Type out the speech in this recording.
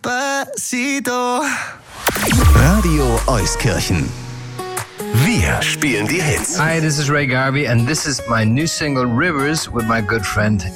Despacito. Radio Euskirchen. Wir spielen die Hits. Hi, this is Ray Garvey and this is my new single Rivers with my good friend